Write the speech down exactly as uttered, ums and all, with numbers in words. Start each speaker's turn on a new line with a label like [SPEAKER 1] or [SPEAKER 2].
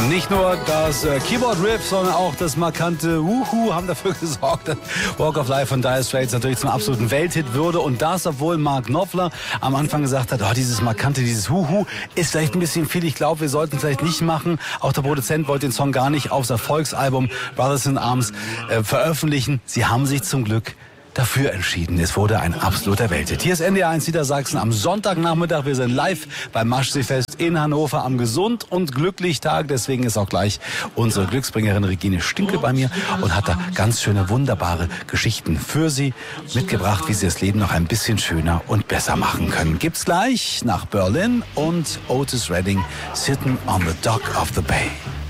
[SPEAKER 1] Nicht nur das äh, Keyboard-Riff, sondern auch das markante Wuhu haben dafür gesorgt, dass Walk of Life von Dire Straits natürlich zum absoluten Welthit würde. Und das, obwohl Mark Knopfler am Anfang gesagt hat, oh, dieses markante, dieses Wuhu ist vielleicht ein bisschen viel. Ich glaube, wir sollten es vielleicht nicht machen. Auch der Produzent wollte den Song gar nicht aufs Erfolgsalbum Brothers in Arms äh, veröffentlichen. Sie haben sich zum Glück dafür entschieden. Es wurde ein absoluter Welthit. Hier ist N D R eins Niedersachsen am Sonntagnachmittag. Wir sind live beim Maschseefest in Hannover am Gesund und glücklich Tag. Deswegen ist auch gleich unsere Glücksbringerin Regine Stinke bei mir und hat da ganz schöne, wunderbare Geschichten für Sie mitgebracht, wie Sie das Leben noch ein bisschen schöner und besser machen können. Gibt's gleich nach Berlin und Otis Redding, Sitting on the Dock of the Bay.